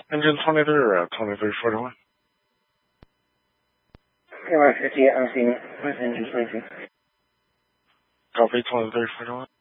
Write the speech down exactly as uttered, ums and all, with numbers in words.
Engine twenty-three, uh, twenty-three forty-one. K Y fifty-eight, I'm seeing with engine twenty-two. Copy, twenty-three forty-one.